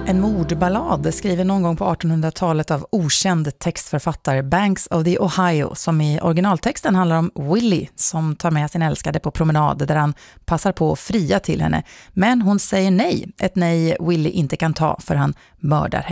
En mordballad skriven någon gång på 1800-talet av okänd textförfattare Banks of the Ohio, som i originaltexten handlar om Willie som tar med sin älskade på promenad där han passar på att fria till henne. Men hon säger nej, ett nej Willie inte kan ta för han mördar henne.